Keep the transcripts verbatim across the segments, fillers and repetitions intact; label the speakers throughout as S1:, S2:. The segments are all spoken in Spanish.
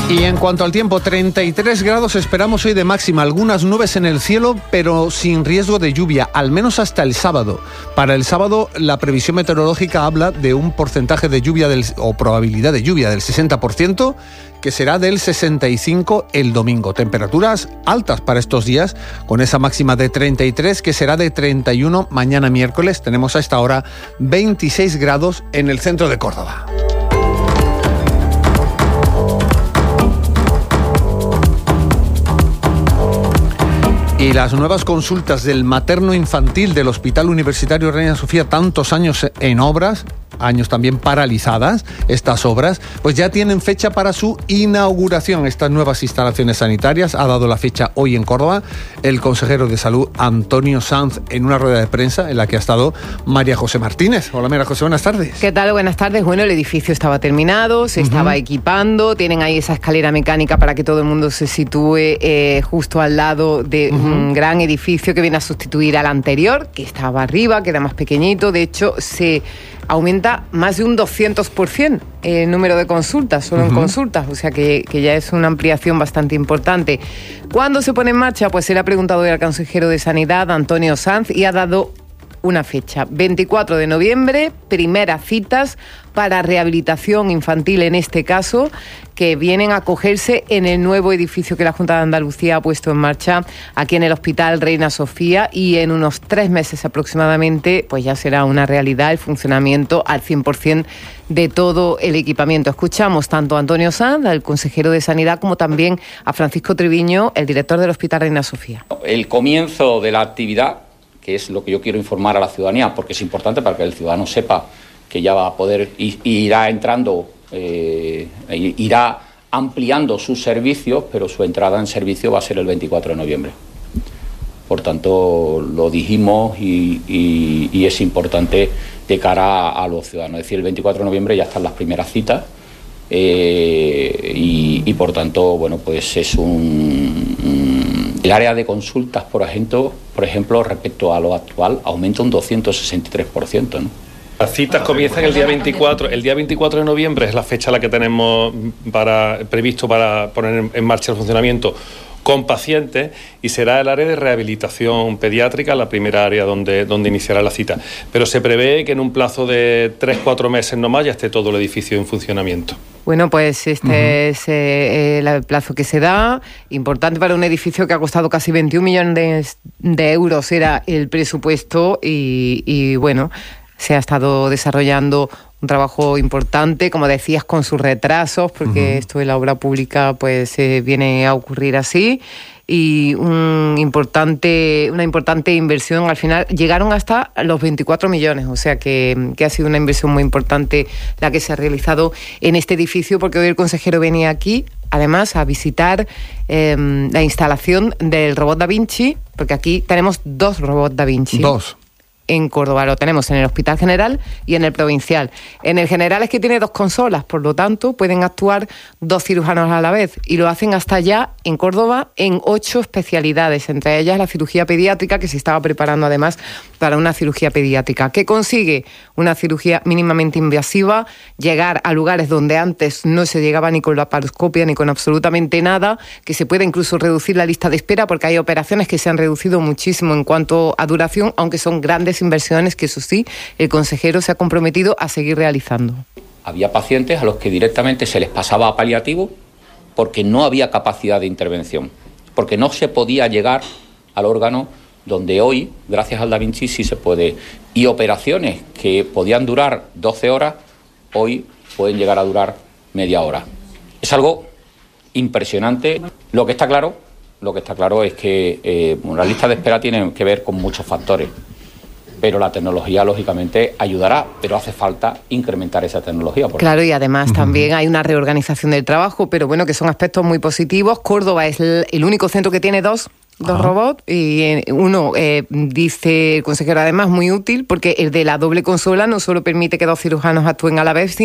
S1: Y en cuanto al tiempo, treinta y tres grados esperamos hoy de máxima, algunas nubes en el cielo, pero sin riesgo de lluvia, al menos hasta el sábado. Para el sábado, la previsión meteorológica habla de un porcentaje de lluvia del, o probabilidad de lluvia del sesenta por ciento, que será del sesenta y cinco por ciento el domingo. Temperaturas altas para estos días, con esa máxima de treinta y tres, que será de treinta y uno mañana miércoles. Tenemos a esta hora veintiséis grados en el centro de Córdoba. Y las nuevas consultas del materno-infantil del Hospital Universitario Reina Sofía, tantos años en obras, años también paralizadas, estas obras, pues ya tienen fecha para su inauguración. Estas nuevas instalaciones sanitarias ha dado la fecha hoy en Córdoba el consejero de Salud, Antonio Sanz, en una rueda de prensa en la que ha estado María José Martínez. Hola María José, buenas tardes.
S2: ¿Qué tal? Buenas tardes. Bueno, el edificio estaba terminado, se uh-huh. estaba equipando, tienen ahí esa escalera mecánica para que todo el mundo se sitúe eh, justo al lado de uh-huh. un gran edificio que viene a sustituir al anterior, que estaba arriba, que era más pequeñito. De hecho, se aumenta más de un doscientos por ciento el número de consultas, solo uh-huh. en consultas, o sea que, que ya es una ampliación bastante importante. ¿Cuándo se pone en marcha? Pues se le ha preguntado hoy al consejero de Sanidad, Antonio Sanz, y ha dado una fecha, veinticuatro de noviembre, primeras citas para rehabilitación infantil en este caso, que vienen a acogerse en el nuevo edificio que la Junta de Andalucía ha puesto en marcha aquí en el Hospital Reina Sofía, y en unos tres meses aproximadamente pues ya será una realidad el funcionamiento al cien por ciento de todo el equipamiento. Escuchamos tanto a Antonio Sanz, al consejero de Sanidad, como también a Francisco Triviño, el director del Hospital Reina Sofía.
S3: El comienzo de la actividad, que es lo que yo quiero informar a la ciudadanía, porque es importante para que el ciudadano sepa que ya va a poder, y irá entrando, eh, irá ampliando sus servicios, pero su entrada en servicio va a ser el veinticuatro de noviembre. Por tanto, lo dijimos y, y, y es importante de cara a, a los ciudadanos. Es decir, el veinticuatro de noviembre ya están las primeras citas eh, y, y, por tanto, bueno, pues es un... un el área de consultas, por ejemplo, por ejemplo, respecto a lo actual, aumenta un doscientos sesenta y tres por ciento, ¿no?
S4: Las citas comienzan el día veinticuatro. El día veinticuatro de noviembre es la fecha la que tenemos para, previsto para poner en marcha el funcionamiento con pacientes, y será el área de rehabilitación pediátrica la primera área donde, donde iniciará la cita. Pero se prevé que en un plazo de tres cuatro meses no más ya esté todo el edificio en funcionamiento.
S2: Bueno, pues este uh-huh. es eh, el plazo que se da, importante para un edificio que ha costado casi veintiún millones de euros, era el presupuesto, y, y bueno, se ha estado desarrollando un trabajo importante, como decías, con sus retrasos, porque uh-huh. esto de la obra pública pues eh, viene a ocurrir así, y un importante, una importante inversión. Al final llegaron hasta los veinticuatro millones, o sea que, que ha sido una inversión muy importante la que se ha realizado en este edificio, porque hoy el consejero venía aquí además a visitar eh, la instalación del robot Da Vinci, porque aquí tenemos dos robots Da Vinci.
S1: Dos.
S2: En Córdoba lo tenemos en el Hospital General y en el Provincial. En el General es que tiene dos consolas, por lo tanto pueden actuar dos cirujanos a la vez, y lo hacen hasta ya en Córdoba en ocho especialidades, entre ellas la cirugía pediátrica, que se estaba preparando además para una cirugía pediátrica. ¿Qué consigue? Una cirugía mínimamente invasiva, llegar a lugares donde antes no se llegaba ni con la laparoscopia ni con absolutamente nada, que se puede incluso reducir la lista de espera, porque hay operaciones que se han reducido muchísimo en cuanto a duración, aunque son grandes inversiones que, eso sí, el consejero se ha comprometido a seguir realizando.
S3: Había pacientes a los que directamente se les pasaba a paliativo porque no había capacidad de intervención, porque no se podía llegar al órgano donde hoy, gracias al Da Vinci, sí se puede. Y operaciones que podían durar doce horas, hoy pueden llegar a durar media hora. Es algo impresionante. Lo que está claro, lo que está claro es que eh, la lista de espera tiene que ver con muchos factores, pero la tecnología, lógicamente, ayudará, pero hace falta incrementar esa tecnología.
S2: Claro, y además uh-huh. también hay una reorganización del trabajo, pero bueno, que son aspectos muy positivos. Córdoba es el, el único centro que tiene dos, dos robots, y uno, eh, dice el consejero además, muy útil, porque el de la doble consola no solo permite que dos cirujanos actúen a la vez, sino que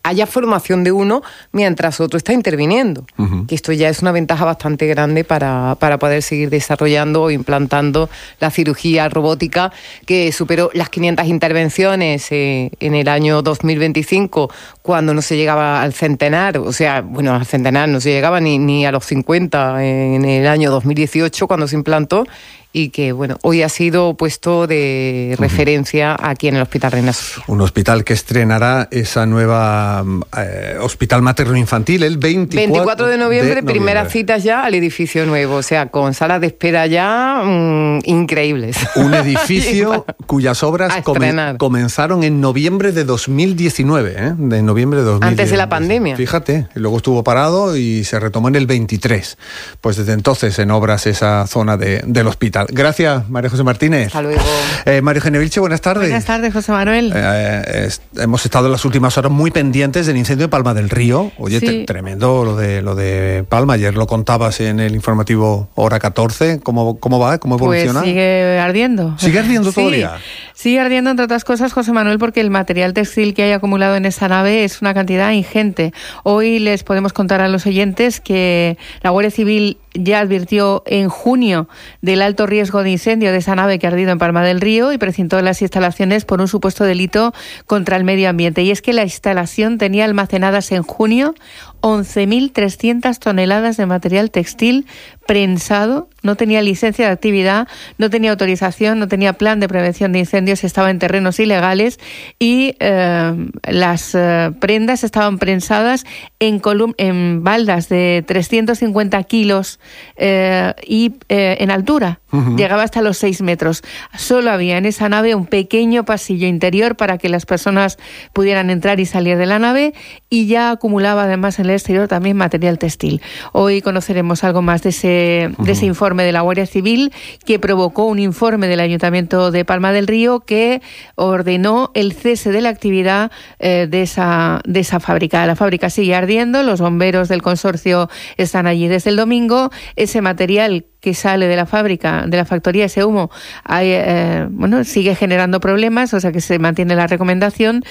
S2: haya formación de uno mientras otro está interviniendo. Uh-huh. Que esto ya es una ventaja bastante grande para, para poder seguir desarrollando o implantando la cirugía robótica, que superó las quinientas intervenciones eh, en el año dos mil veinticinco, cuando no se llegaba al centenar, o sea, bueno, al centenar no se llegaba ni, ni a los cincuenta en el año dos mil dieciocho, cuando se implantó, y que, bueno, hoy ha sido puesto de referencia uh-huh. aquí en el Hospital Reina Sofía.
S1: Un hospital que estrenará esa nueva eh, hospital materno-infantil el
S2: veinticuatro de noviembre, de primeras noviembre. Citas ya al edificio nuevo, o sea, con salas de espera ya mmm, increíbles.
S1: Un edificio cuyas obras come- comenzaron en noviembre de dos mil diecinueve, ¿eh? De noviembre de dos mil diecinueve.
S2: Antes de la pandemia.
S1: Fíjate, luego estuvo parado y se retomó en el veintitrés. Pues desde entonces en obras esa zona de, del hospital. Gracias, María José Martínez.
S2: Hasta luego.
S1: Eh, María Eugenia Vilche, buenas tardes.
S5: Buenas tardes, José Manuel.
S1: Eh, es, hemos estado en las últimas horas muy pendientes del incendio de Palma del Río. Oye, sí. te, tremendo lo de lo de Palma. Ayer lo contabas en el informativo Hora catorce. ¿Cómo, cómo va? ¿Cómo evoluciona?
S5: Pues sigue ardiendo.
S1: ¿Sigue ardiendo
S5: sí.
S1: todavía?
S5: Sigue ardiendo, entre otras cosas, José Manuel, porque el material textil que hay acumulado en esa nave es una cantidad ingente. Hoy les podemos contar a los oyentes que la Guardia Civil ya advirtió en junio del alto riesgo de incendio de esa nave que ha ardido en Palma del Río y precintó las instalaciones por un supuesto delito contra el medio ambiente. Y es que la instalación tenía almacenadas en junio once mil trescientas toneladas de material textil prensado, no tenía licencia de actividad, no tenía autorización, no tenía plan de prevención de incendios, estaba en terrenos ilegales y eh, las eh, prendas estaban prensadas en, colum- en baldas de trescientos cincuenta kilos eh, y eh, en altura. Uh-huh. Llegaba hasta los seis metros. Solo había en esa nave un pequeño pasillo interior para que las personas pudieran entrar y salir de la nave, y ya acumulaba además en el exterior también material textil. Hoy conoceremos algo más de ese, uh-huh. de ese informe de la Guardia Civil, que provocó un informe del Ayuntamiento de Palma del Río que ordenó el cese de la actividad eh, de esa, de esa fábrica. La fábrica sigue ardiendo, los bomberos del consorcio están allí desde el domingo. Ese material que sale de la fábrica, de la factoría, ese humo, hay, eh, bueno, sigue generando problemas, o sea que se mantiene la recomendación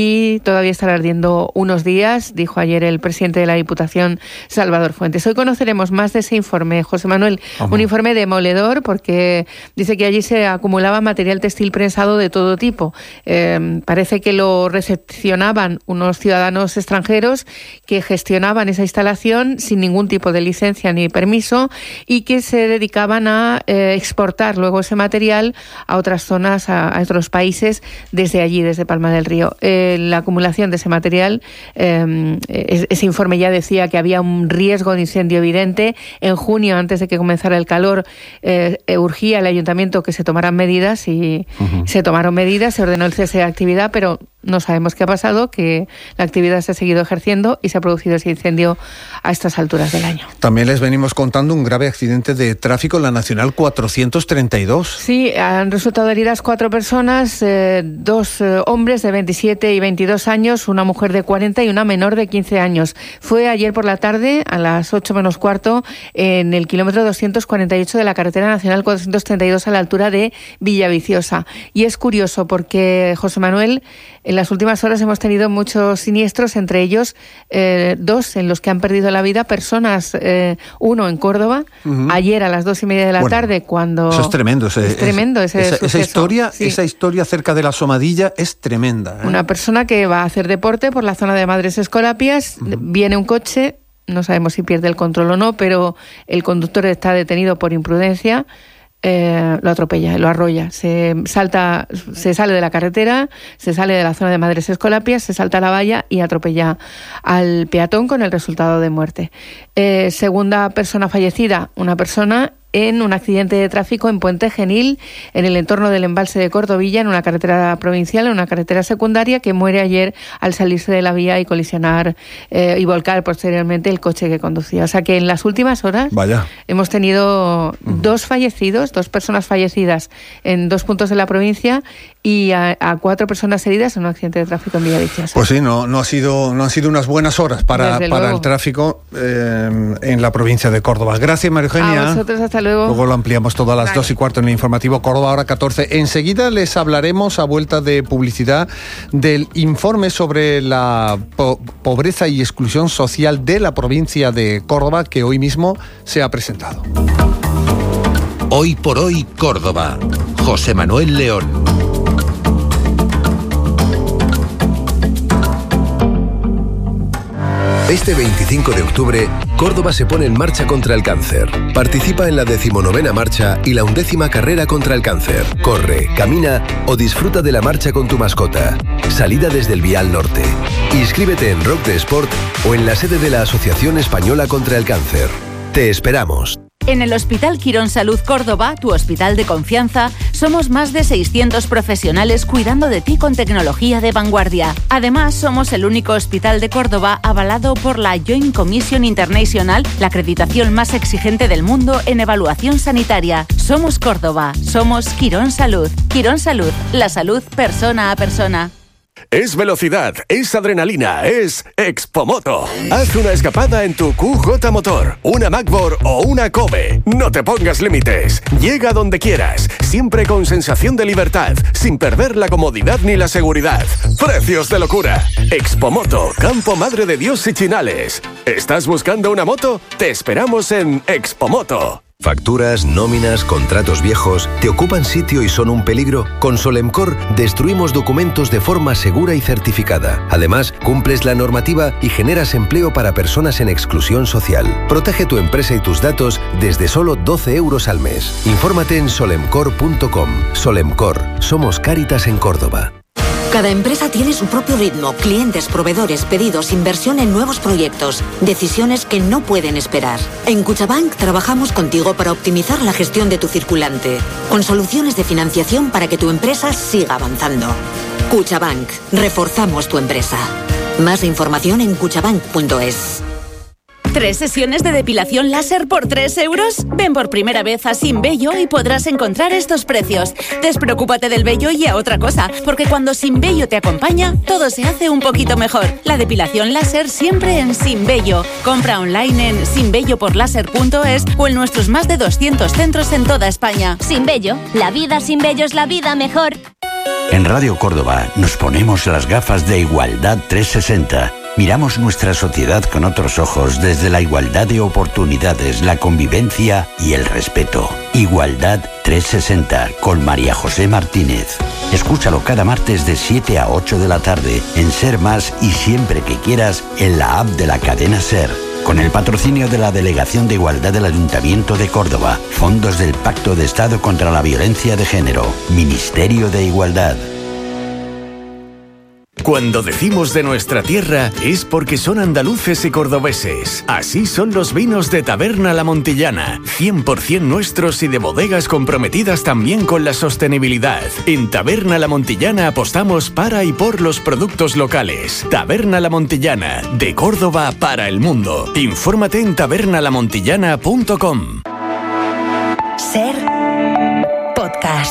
S5: y todavía estará ardiendo unos días, dijo ayer el presidente de la Diputación, Salvador Fuentes. Hoy conoceremos más de ese informe, José Manuel, Ajá. un informe demoledor, porque dice que allí se acumulaba material textil prensado de todo tipo. Eh, parece que lo recepcionaban unos ciudadanos extranjeros que gestionaban esa instalación sin ningún tipo de licencia ni permiso y que se se dedicaban a eh, exportar luego ese material a otras zonas, a, a otros países, desde allí, desde Palma del Río. Eh, la acumulación de ese material, eh, ese informe ya decía que había un riesgo de incendio evidente. En junio, antes de que comenzara el calor, eh, urgía el ayuntamiento que se tomaran medidas y uh-huh. se tomaron medidas, se ordenó el cese de actividad, pero no sabemos qué ha pasado, que la actividad se ha seguido ejerciendo y se ha producido ese incendio a estas alturas del año.
S1: También les venimos contando un grave accidente de tráfico en la Nacional cuatrocientos treinta y dos.
S5: Sí, han resultado heridas cuatro personas, eh, dos eh, hombres de veintisiete y veintidós años, una mujer de cuarenta y una menor de quince años. Fue ayer por la tarde, a las ocho menos cuarto, en el kilómetro doscientos cuarenta y ocho de la carretera nacional cuatrocientos treinta y dos, a la altura de Villaviciosa. Y es curioso porque, José Manuel, en las últimas horas hemos tenido muchos siniestros, entre ellos eh, dos en los que han perdido la vida personas, eh, uno en Córdoba, uh-huh. ayer a las dos y media de la bueno, tarde, cuando...
S1: Eso es tremendo. Ese,
S5: es tremendo ese
S1: esa,
S5: esa
S1: historia,
S5: sí.
S1: esa historia acerca de la Somadilla es tremenda. ¿eh?
S5: Una persona que va a hacer deporte por la zona de Madres Escolapias, uh-huh. viene un coche, no sabemos si pierde el control o no, pero el conductor está detenido por imprudencia. Eh, lo atropella, lo arrolla, se salta, se sale de la carretera, se sale de la zona de Madres Escolapias, se salta a la valla y atropella al peatón, con el resultado de muerte. Eh, segunda persona fallecida, una persona en un accidente de tráfico en Puente Genil, en el entorno del embalse de Cordovilla, en una carretera provincial, en una carretera secundaria, que muere ayer al salirse de la vía y colisionar eh, y volcar posteriormente el coche que conducía. O sea que en las últimas horas
S1: Vaya.
S5: hemos tenido uh-huh. dos fallecidos, dos personas fallecidas en dos puntos de la provincia y a, a cuatro personas heridas en un accidente de tráfico en Villaviciosa.
S1: Pues sí, no, no, ha sido, no han sido unas buenas horas para, para el tráfico eh, en la provincia de Córdoba. Gracias, María Eugenia.
S5: A vosotros, hasta luego.
S1: Luego lo ampliamos todo a las
S5: vale.
S1: dos y cuarto en el informativo Córdoba, hora catorce. Enseguida les hablaremos, a vuelta de publicidad, del informe sobre la po- pobreza y exclusión social de la provincia de Córdoba, que hoy mismo se ha presentado.
S6: Hoy por hoy, Córdoba. José Manuel León.
S7: Este veinticinco de octubre, Córdoba se pone en marcha contra el cáncer. Participa en la decimonovena marcha y la undécima carrera contra el cáncer. Corre, camina o disfruta de la marcha con tu mascota. Salida desde el Vial Norte. Inscríbete en Rock de Sport o en la sede de la Asociación Española contra el Cáncer. Te esperamos.
S8: En el Hospital Quirón Salud Córdoba, tu hospital de confianza, somos más de seiscientos profesionales cuidando de ti con tecnología de vanguardia. Además, somos el único hospital de Córdoba avalado por la Joint Commission International, la acreditación más exigente del mundo en evaluación sanitaria. Somos Córdoba, somos Quirón Salud. Quirón Salud, la salud persona a persona.
S9: Es velocidad, es adrenalina, es Expomoto. Haz una escapada en tu Q J Motor, una Macbor o una Kobe. No te pongas límites. Llega donde quieras, siempre con sensación de libertad, sin perder la comodidad ni la seguridad. Precios de locura. Expomoto, Campo Madre de Dios y Chinales. ¿Estás buscando una moto? Te esperamos en Expomoto.
S7: Facturas, nóminas, contratos viejos, ¿te ocupan sitio y son un peligro? Con Solemcor destruimos documentos de forma segura y certificada. Además, cumples la normativa y generas empleo para personas en exclusión social. Protege tu empresa y tus datos desde solo doce euros al mes. Infórmate en solemcor punto com. Solemcor, somos Cáritas en Córdoba.
S10: Cada empresa tiene su propio ritmo, clientes, proveedores, pedidos, inversión en nuevos proyectos, decisiones que no pueden esperar. En Cuchabank trabajamos contigo para optimizar la gestión de tu circulante, con soluciones de financiación para que tu empresa siga avanzando. Cuchabank, reforzamos tu empresa. Más información en cuchabank punto es.
S8: ¿Tres sesiones de depilación láser por tres euros? Ven por primera vez a Sin Vello y podrás encontrar estos precios. Despreocúpate del vello y a otra cosa, porque cuando Sin Vello te acompaña, todo se hace un poquito mejor. La depilación láser siempre en Sin Vello. Compra online en sin vello por láser punto es o en nuestros más de doscientos centros en toda España.
S11: Sin Vello, la vida sin vello es la vida mejor.
S12: En Radio Córdoba nos ponemos las gafas de Igualdad trescientos sesenta. Miramos nuestra sociedad con otros ojos desde la igualdad de oportunidades, la convivencia y el respeto. Igualdad trescientos sesenta con María José Martínez. Escúchalo cada martes de siete a ocho de la tarde en Ser Más y siempre que quieras en la app de la cadena Ser. Con el patrocinio de la Delegación de Igualdad del Ayuntamiento de Córdoba, fondos del Pacto de Estado contra la Violencia de Género, Ministerio de Igualdad.
S9: Cuando decimos de nuestra tierra es porque son andaluces y cordobeses. Así son los vinos de Taberna La Montillana, cien por ciento nuestros y de bodegas comprometidas también con la sostenibilidad. En Taberna La Montillana apostamos para y por los productos locales. Taberna La Montillana, de Córdoba para el mundo. Infórmate en taberna la montillana punto com.
S13: Ser Podcast.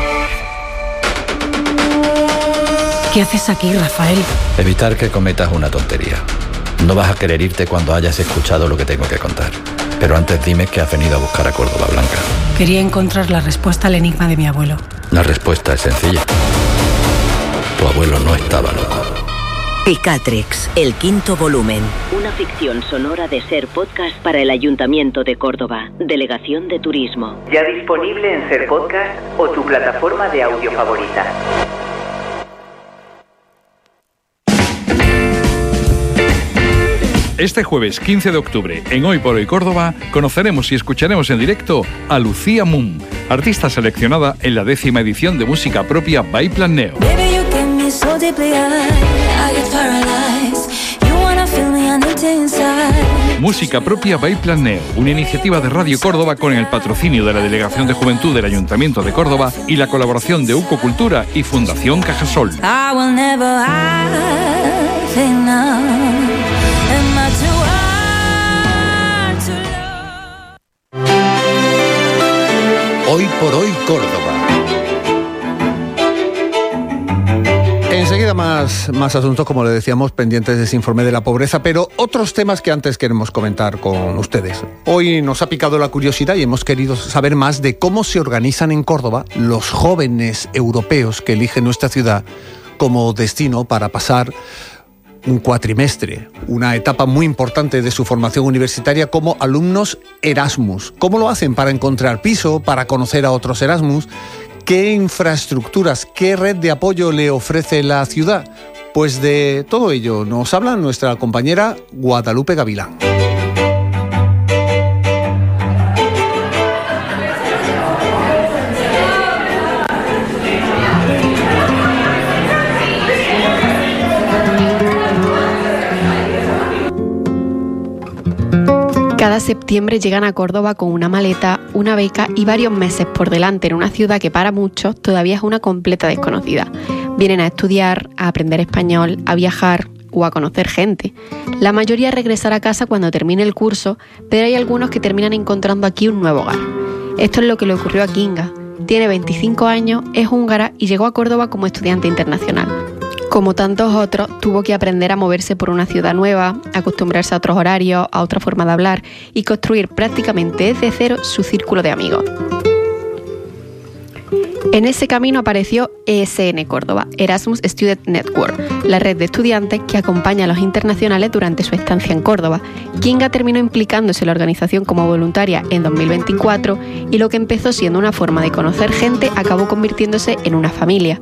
S13: ¿Qué haces aquí, Rafael?
S14: Evitar que cometas una tontería. No vas a querer irte cuando hayas escuchado lo que tengo que contar. Pero antes dime que has venido a buscar a Córdoba Blanca.
S13: Quería encontrar la respuesta al enigma de mi abuelo.
S14: La respuesta es sencilla. Tu abuelo no estaba loco.
S15: Picatrix, el quinto volumen. Una ficción sonora de Ser Podcast para el Ayuntamiento de Córdoba. Delegación de Turismo.
S16: Ya disponible en Ser Podcast o tu plataforma de audio favorita.
S17: Este jueves quince de octubre, en Hoy por Hoy Córdoba, conoceremos y escucharemos en directo a Lucía Moon, artista seleccionada en la décima edición de música propia by Plan Neo. Música propia by Plan Neo, una iniciativa de Radio Córdoba con el patrocinio de la Delegación de Juventud del Ayuntamiento de Córdoba y la colaboración de UCO Cultura y Fundación Cajasol.
S6: Hoy por Hoy Córdoba.
S1: más, más asuntos, como le decíamos, pendientes de ese informe de la pobreza, pero otros temas que antes queremos comentar con ustedes. Hoy nos ha picado la curiosidad y hemos querido saber más de cómo se organizan en Córdoba los jóvenes europeos que eligen nuestra ciudad como destino para pasar un cuatrimestre, una etapa muy importante de su formación universitaria como alumnos Erasmus. ¿Cómo lo hacen para encontrar piso, para conocer a otros Erasmus? ¿Qué infraestructuras, qué red de apoyo le ofrece la ciudad? Pues de todo ello nos habla nuestra compañera Guadalupe Gavilán.
S18: Cada septiembre llegan a Córdoba con una maleta, una beca y varios meses por delante en una ciudad que para muchos todavía es una completa desconocida. Vienen a estudiar, a aprender español, a viajar o a conocer gente. La mayoría regresará a casa cuando termine el curso, pero hay algunos que terminan encontrando aquí un nuevo hogar. Esto es lo que le ocurrió a Kinga. Tiene veinticinco años, es húngara y llegó a Córdoba como estudiante internacional. Como tantos otros, tuvo que aprender a moverse por una ciudad nueva, acostumbrarse a otros horarios, a otra forma de hablar y construir prácticamente desde cero su círculo de amigos. En ese camino apareció E S N Córdoba, Erasmus Student Network, la red de estudiantes que acompaña a los internacionales durante su estancia en Córdoba. Kinga terminó implicándose en la organización como voluntaria en dos mil veinticuatro y lo que empezó siendo una forma de conocer gente acabó convirtiéndose en una familia.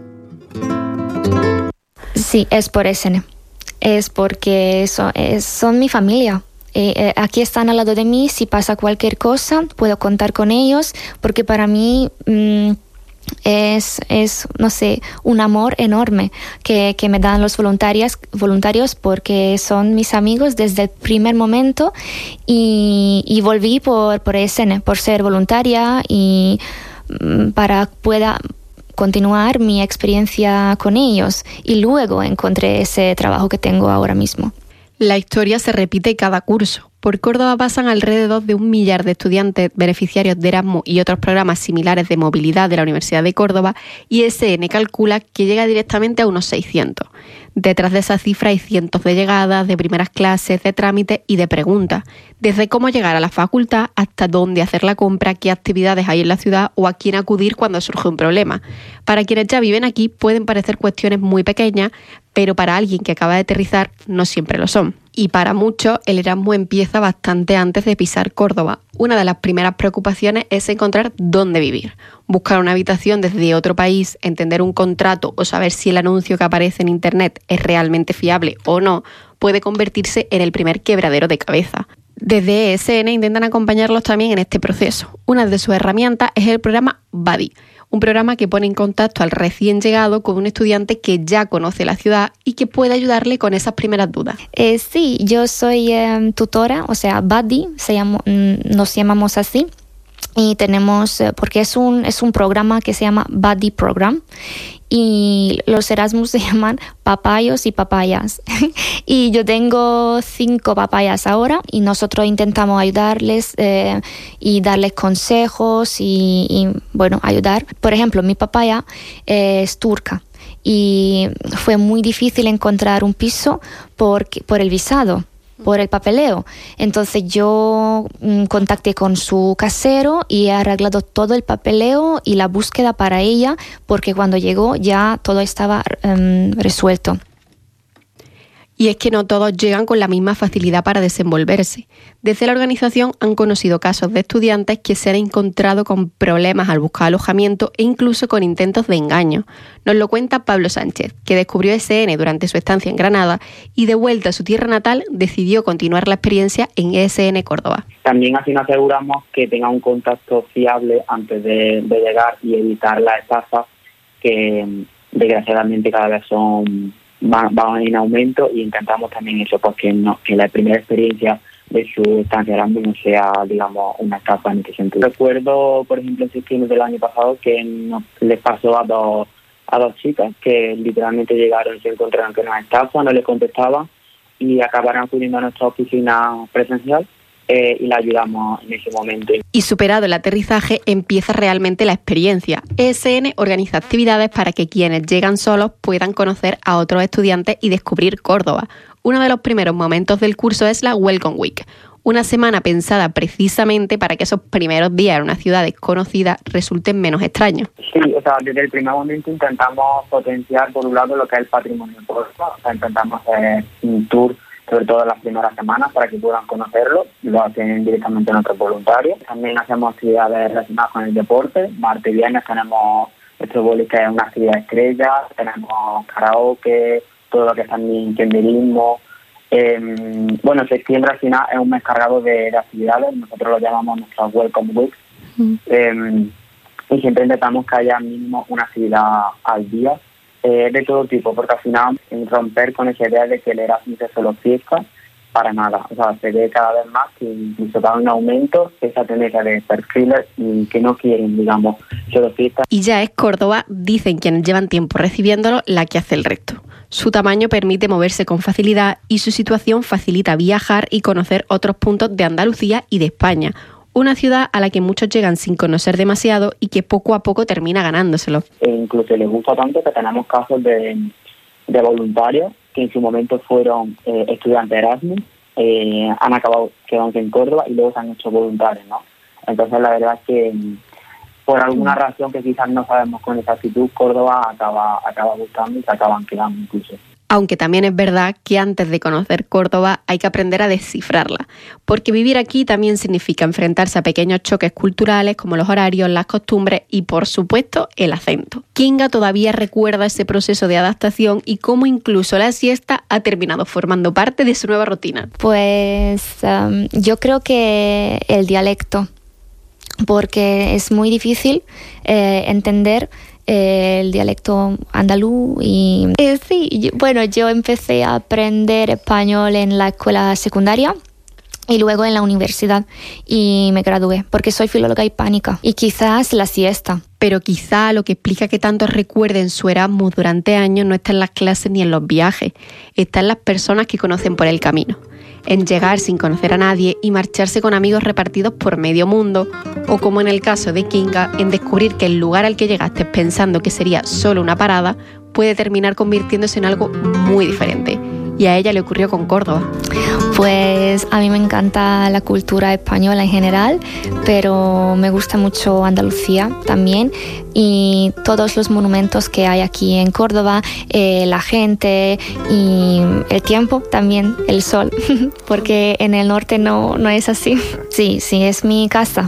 S19: Sí, es por E S N. Es porque eso, es, son mi familia. Eh, eh, aquí están al lado de mí. Si pasa cualquier cosa, puedo contar con ellos. Porque para mí mmm, es, es, no sé, un amor enorme que, que me dan los voluntarios, voluntarios porque son mis amigos desde el primer momento. Y, y volví por, por E S N, por ser voluntaria y mmm, para pueda continuar mi experiencia con ellos y luego encontré ese trabajo que tengo ahora mismo.
S18: La historia se repite cada curso. Por Córdoba pasan alrededor de un millar de estudiantes beneficiarios de Erasmus y otros programas similares de movilidad de la Universidad de Córdoba y E S N calcula que llega directamente a unos seiscientos. Detrás de esa cifra hay cientos de llegadas, de primeras clases, de trámites y de preguntas, desde cómo llegar a la facultad hasta dónde hacer la compra, qué actividades hay en la ciudad o a quién acudir cuando surge un problema. Para quienes ya viven aquí pueden parecer cuestiones muy pequeñas, pero para alguien que acaba de aterrizar no siempre lo son. Y para muchos el Erasmus empieza bastante antes de pisar Córdoba. Una de las primeras preocupaciones es encontrar dónde vivir. Buscar una habitación desde otro país, entender un contrato o saber si el anuncio que aparece en internet es realmente fiable o no, puede convertirse en el primer quebradero de cabeza. Desde E S N intentan acompañarlos también en este proceso. Una de sus herramientas es el programa Buddy, un programa que pone en contacto al recién llegado con un estudiante que ya conoce la ciudad y que puede ayudarle con esas primeras dudas.
S19: Eh, sí, yo soy eh, tutora, o sea, Buddy, se llama, nos llamamos así. Y tenemos, porque es un, es un programa que se llama Buddy Program y los Erasmus se llaman papayos y papayas. Y yo tengo cinco papayas ahora y nosotros intentamos ayudarles eh, y darles consejos y, y, bueno, ayudar. Por ejemplo, mi papaya eh, es turca y fue muy difícil encontrar un piso por, por el visado, por el papeleo. Entonces yo mmm, contacté con su casero y he arreglado todo el papeleo y la búsqueda para ella, porque cuando llegó ya todo estaba um, resuelto. Y es que no todos llegan con la misma facilidad para desenvolverse. Desde la organización han conocido casos de estudiantes que se han encontrado con problemas al buscar alojamiento e incluso con intentos de engaño. Nos lo cuenta Pablo Sánchez, que descubrió E S N durante su estancia en Granada y de vuelta a su tierra natal decidió continuar la experiencia en E S N Córdoba.
S20: También así nos aseguramos que tenga un contacto fiable antes de, de llegar y evitar las estafas que desgraciadamente cada vez son van, van en aumento, y intentamos también eso, porque no, que la primera experiencia de su estancia Erasmus no sea, digamos, una estafa en este sentido. Recuerdo, por ejemplo, en septiembre del año pasado que nos les pasó a dos a dos chicas que literalmente llegaron y se encontraron que nos estafa, no les contestaban y acabaron acudiendo a nuestra oficina presencial eh, y la ayudamos en ese momento.
S18: Y superado el aterrizaje, empieza realmente la experiencia. E S N organiza actividades para que quienes llegan solos puedan conocer a otros estudiantes y descubrir Córdoba. Uno de los primeros momentos del curso es la Welcome Week, una semana pensada precisamente para que esos primeros días en una ciudad desconocida resulten menos extraños.
S20: Sí, o sea, desde el primer momento intentamos potenciar, por un lado, lo que es el patrimonio de Córdoba. O sea, intentamos hacer un tour, sobre todo en las primeras semanas, para que puedan conocerlo. Lo hacen directamente nuestros voluntarios. También hacemos actividades relacionadas con el deporte. Martes y viernes tenemos nuestro boli, que es una actividad estrella. Tenemos karaoke, todo lo que es también senderismo. Eh, bueno, septiembre al final es un mes cargado de, de actividades. Nosotros lo llamamos nuestra Welcome Week. Mm. Eh, y siempre intentamos que haya mínimo una actividad al día, eh, de todo tipo, porque al final romper con esa idea de que el Erasmus es solo fiesta, para nada. O sea, se ve cada vez más que incluso da un aumento esa tendencia de perfiles que no quieren, digamos, solo fiesta.
S18: Y ya es Córdoba, dicen quienes llevan tiempo recibiéndolo, la que hace el resto. Su tamaño permite moverse con facilidad y su situación facilita viajar y conocer otros puntos de Andalucía y de España. Una ciudad a la que muchos llegan sin conocer demasiado y que poco a poco termina ganándoselo.
S20: E incluso les gusta tanto que tenemos casos de, de voluntarios que en su momento fueron eh, estudiantes Erasmus, eh, han acabado quedándose en Córdoba y luego se han hecho voluntarios, ¿no? Entonces la verdad es que por alguna razón que quizás no sabemos con exactitud, Córdoba acaba, acaba gustando y se acaban quedando incluso.
S18: Aunque también es verdad que antes de conocer Córdoba hay que aprender a descifrarla, porque vivir aquí también significa enfrentarse a pequeños choques culturales como los horarios, las costumbres y, por supuesto, el acento. Kinga todavía recuerda ese proceso de adaptación y cómo incluso la siesta ha terminado formando parte de su nueva rutina.
S19: Pues um, yo creo que el dialecto, porque es muy difícil eh, entender eh, el dialecto andaluz y eh, sí, yo, bueno, yo empecé a aprender español en la escuela secundaria y luego en la universidad y me gradué porque soy filóloga hispánica y quizás la siesta.
S18: Pero quizá lo que explica que tantos recuerden su Erasmus durante años no está en las clases ni en los viajes, está en las personas que conocen por el camino, en llegar sin conocer a nadie y marcharse con amigos repartidos por medio mundo, o como en el caso de Kinga, en descubrir que el lugar al que llegaste pensando que sería solo una parada puede terminar convirtiéndose en algo muy diferente. Y a ella le ocurrió con Córdoba.
S19: Pues a mí me encanta la cultura española en general, pero me gusta mucho Andalucía también y todos los monumentos que hay aquí en Córdoba, eh, la gente y el tiempo también, el sol, porque en el norte no, no es así. Sí, sí, es mi casa.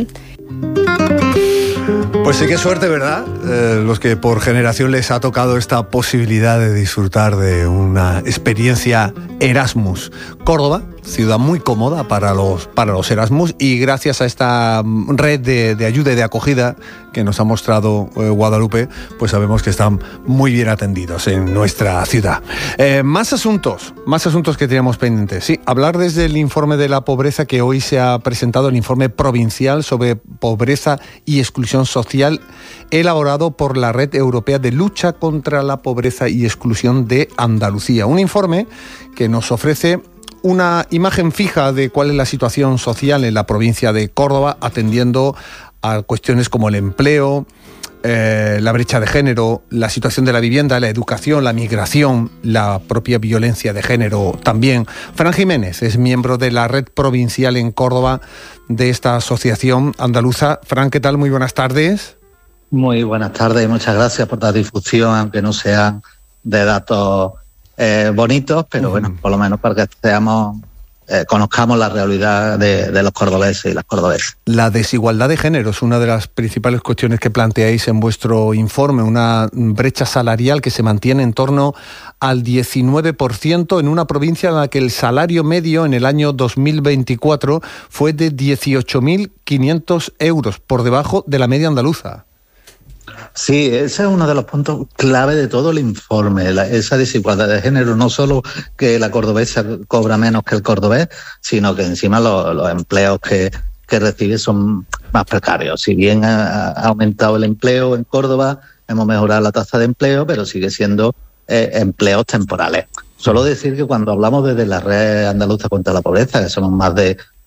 S1: Pues sí, qué suerte, ¿verdad? Eh, los que por generación les ha tocado esta posibilidad de disfrutar de una experiencia Erasmus. Córdoba, ciudad muy cómoda para los, para los Erasmus y gracias a esta red de, de ayuda y de acogida que nos ha mostrado eh, Guadalupe, pues sabemos que están muy bien atendidos en nuestra ciudad. Eh, más asuntos, más asuntos que teníamos pendientes. Sí, hablar desde el informe de la pobreza que hoy se ha presentado, el informe provincial sobre pobreza y exclusión social, elaborado por la Red Europea de Lucha contra la Pobreza y Exclusión de Andalucía. Un informe que nos ofrece una imagen fija de cuál es la situación social en la provincia de Córdoba, atendiendo a cuestiones como el empleo, eh, la brecha de género, la situación de la vivienda, la educación, la migración, la propia violencia de género también. Fran Jiménez es miembro de la red provincial en Córdoba de esta asociación andaluza. Fran, ¿qué tal? Muy buenas tardes.
S21: Muy buenas tardes y muchas gracias por la difusión, aunque no sean de datos eh, bonitos, pero uh-huh. bueno, por lo menos para que seamos, eh, conozcamos la realidad de, de los cordobeses y las cordobesas. La desigualdad de género es una de las principales cuestiones que planteáis en vuestro informe, una brecha salarial que se mantiene en torno al diecinueve por ciento en una provincia en la que el salario medio en el año dos mil veinticuatro fue de dieciocho mil quinientos euros, por debajo de la media andaluza. Sí, ese es uno de los puntos clave de todo el informe, la, esa desigualdad de género, no solo que la cordobesa cobra menos que el cordobés, sino que encima lo, los empleos que, que recibe son más precarios. Si bien ha, ha aumentado el empleo en Córdoba, hemos mejorado la tasa de empleo, pero sigue siendo eh, empleos temporales. Solo decir que cuando hablamos desde la Red Andaluza contra la Pobreza, que somos más de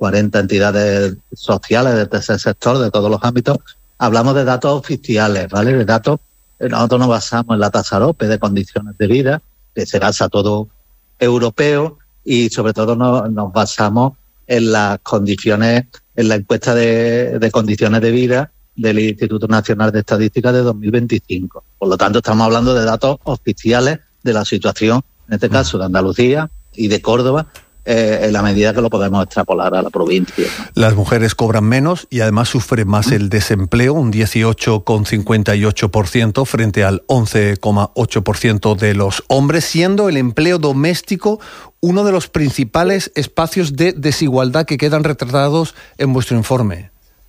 S21: cuarenta entidades sociales del tercer sector, de todos los ámbitos, hablamos de datos oficiales, ¿vale? De datos, nosotros nos basamos en la tasa AROPE de condiciones de vida, que se basa todo europeo, y sobre todo nos, nos basamos en las condiciones, en la encuesta de, de condiciones de vida del Instituto Nacional de Estadística de dos mil veinticinco. Por lo tanto, estamos hablando de datos oficiales de la situación, en este caso de Andalucía y de Córdoba, eh, en la medida que lo podemos extrapolar a la provincia.
S1: Las mujeres cobran menos y además sufren más el desempleo, un dieciocho coma cincuenta y ocho por ciento frente al once coma ocho por ciento de los hombres, siendo el empleo doméstico uno de los principales espacios de desigualdad que quedan retratados en vuestro informe.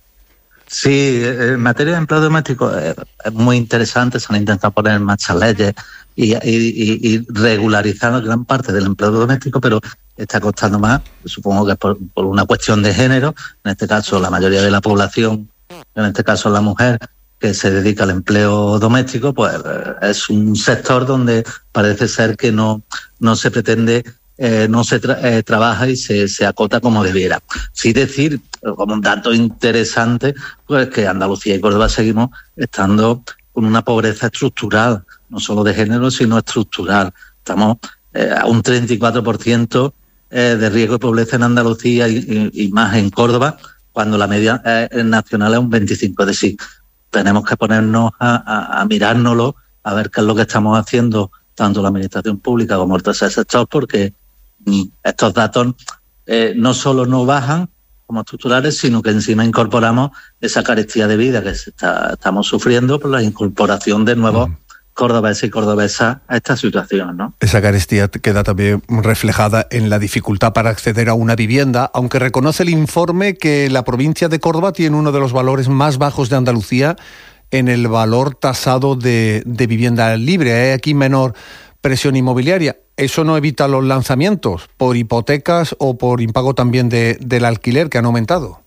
S21: Sí, en materia de empleo doméstico es muy interesante, se han intentado poner en marcha leyes y, y, y regularizar gran parte del empleo doméstico, pero está costando más, supongo que es por, por una cuestión de género, en este caso la mayoría de la población, en este caso la mujer, que se dedica al empleo doméstico, pues es un sector donde parece ser que no, no se pretende, eh, no se tra- eh, trabaja y se, se acota como debiera. Sí decir, como un dato interesante, pues que Andalucía y Córdoba seguimos estando con una pobreza estructural, no solo de género, sino estructural. Estamos eh, a un treinta y cuatro por ciento eh, de riesgo de pobreza en Andalucía y, y, y más en Córdoba, cuando la media eh, nacional es un veinticinco por ciento. Es decir, tenemos que ponernos a, a, a mirárnoslo, a ver qué es lo que estamos haciendo, tanto la administración pública como el tercer sector, porque mm, estos datos eh, no solo no bajan como estructurales, sino que encima incorporamos esa carestía de vida que se está, estamos sufriendo por la incorporación de nuevos mm. cordobeses y cordobesas a esta situación, ¿no?
S1: Esa carestía queda también reflejada en la dificultad para acceder a una vivienda, aunque reconoce el informe que la provincia de Córdoba tiene uno de los valores más bajos de Andalucía en el valor tasado de, de vivienda libre. Hay aquí menor presión inmobiliaria. ¿Eso no evita los lanzamientos por hipotecas o por impago también de, del alquiler que han aumentado?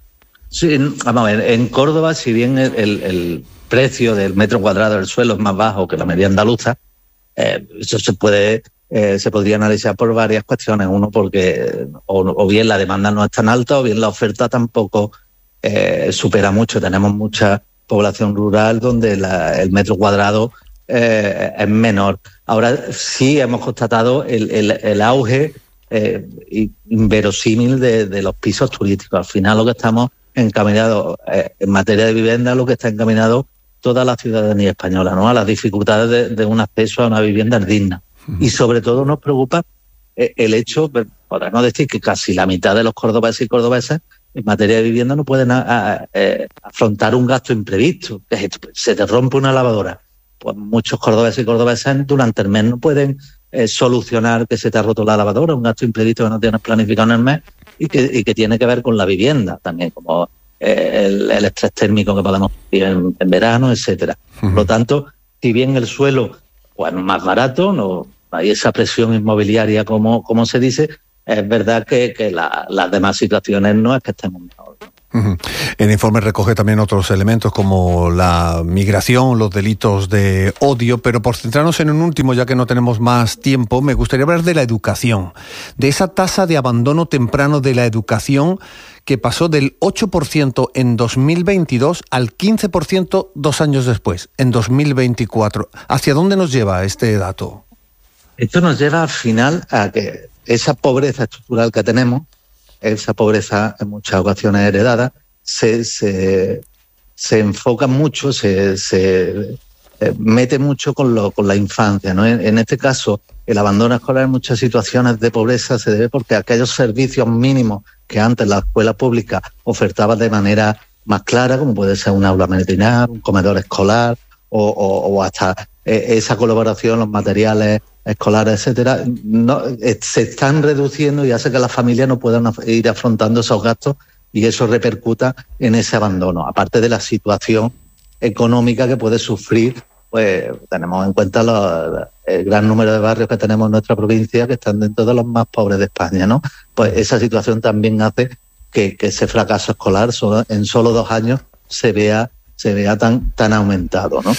S21: Sí, vamos a ver, en Córdoba, si bien el, el, el precio del metro cuadrado del suelo es más bajo que la media andaluza, eh, eso se puede eh, se podría analizar por varias cuestiones. Uno, porque o, o bien la demanda no es tan alta o bien la oferta tampoco eh, supera mucho. Tenemos mucha población rural donde la, el metro cuadrado eh, es menor. Ahora sí hemos constatado el, el, el auge eh, inverosímil de, de los pisos turísticos. Al final lo que estamos encaminados eh, en materia de vivienda, lo que está encaminado toda la ciudadanía española, ¿no? A las dificultades de, de un acceso a una vivienda digna. Uh-huh. Y sobre todo nos preocupa eh, el hecho, podemos decir que casi la mitad de los cordobeses y cordobesas en materia de vivienda no pueden a, a, a, afrontar un gasto imprevisto. Se te rompe una lavadora. Pues muchos cordobeses y cordobesas durante el mes no pueden eh, solucionar que se te ha roto la lavadora, un gasto imprevisto que no tienes planificado en el mes y que, y que tiene que ver con la vivienda también, como eh, el, el estrés térmico que podemos vivir en, en verano, etcétera. Uh-huh. Por lo tanto, si bien el suelo pues, es más barato, no hay esa presión inmobiliaria como, como se dice, es verdad que, que la, las demás situaciones no es que estemos mejor.
S1: Uh-huh. El informe recoge también otros elementos como la migración, los delitos de odio, pero por centrarnos en un último, ya que no tenemos más tiempo, me gustaría hablar de la educación, de esa tasa de abandono temprano de la educación que pasó del ocho por ciento en dos mil veintidós al quince por ciento dos años después, en dos mil veinticuatro. ¿Hacia dónde nos lleva este dato?
S21: Esto nos lleva al final a que esa pobreza estructural que tenemos, esa pobreza en muchas ocasiones heredada, se, se, se enfoca mucho, se, se eh, mete mucho con, lo, con la infancia, ¿no? En, en este caso, el abandono escolar en muchas situaciones de pobreza se debe porque aquellos servicios mínimos que antes la escuela pública ofertaba de manera más clara, como puede ser un aula medicinal, un comedor escolar o, o, o hasta eh, esa colaboración, los materiales escolares, etcétera, no, eh, se están reduciendo y hace que las familias no puedan af- ir afrontando esos gastos y eso repercuta en ese abandono. Aparte de la situación económica que puede sufrir, pues tenemos en cuenta los, el gran número de barrios que tenemos en nuestra provincia que están dentro de los más pobres de España, ¿no? Pues esa situación también hace que, que ese fracaso escolar solo, en solo dos años se vea, se vea tan, tan aumentado, ¿no?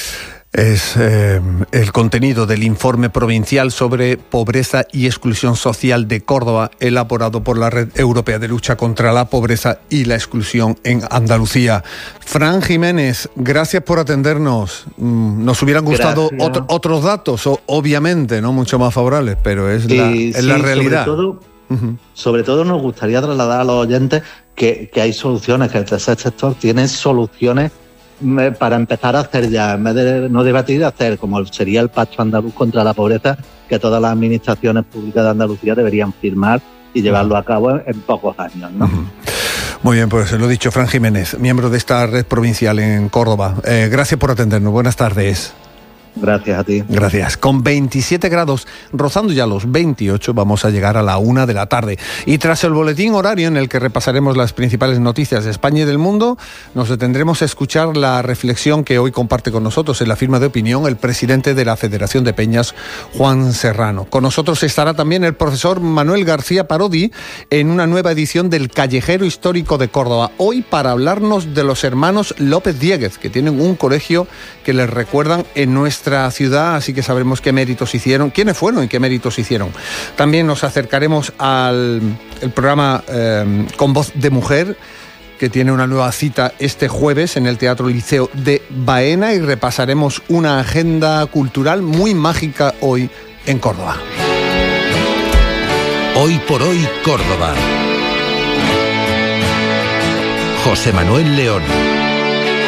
S1: Es eh, el contenido del informe provincial sobre pobreza y exclusión social de Córdoba, elaborado por la Red Europea de Lucha contra la Pobreza y la Exclusión en Andalucía. Fran Jiménez, gracias por atendernos. Nos hubieran gustado otro, otros datos, o, obviamente, no mucho más favorables, pero es la,
S21: y,
S1: es
S21: sí,
S1: la realidad.
S21: Sobre todo, uh-huh. sobre todo nos gustaría trasladar a los oyentes que, que hay soluciones, que el tercer sector tiene soluciones para empezar a hacer ya, en vez de no debatir, hacer como sería el Pacto Andaluz contra la Pobreza, que todas las administraciones públicas de Andalucía deberían firmar y llevarlo a cabo en, en pocos años, ¿no?
S1: Uh-huh. Muy bien, pues lo dicho, Fran Jiménez, miembro de esta red provincial en Córdoba. Eh, gracias por atendernos. Buenas tardes.
S21: Gracias a ti.
S1: Gracias. Con veintisiete grados, rozando ya los veintiocho, vamos a llegar a la una de la tarde. Y tras el boletín horario en el que repasaremos las principales noticias de España y del mundo, nos detendremos a escuchar la reflexión que hoy comparte con nosotros en la firma de opinión el presidente de la Federación de Peñas, Juan Serrano. Con nosotros estará también el profesor Manuel García Parodi en una nueva edición del Callejero Histórico de Córdoba. Hoy para hablarnos de los hermanos López Diéguez, que tienen un colegio que les recuerdan en nuestra ciudad, así que sabremos qué méritos hicieron, quiénes fueron y qué méritos hicieron. También nos acercaremos al el programa eh, Con Voz de Mujer, que tiene una nueva cita este jueves en el Teatro Liceo de Baena, y repasaremos una agenda cultural muy mágica hoy en Córdoba.
S6: Hoy por hoy, Córdoba. José Manuel León.